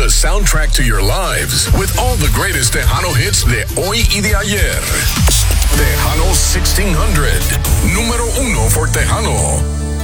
the soundtrack to your lives with all the greatest Tejano hits de hoy y de ayer. Tejano 1600, número uno for Tejano.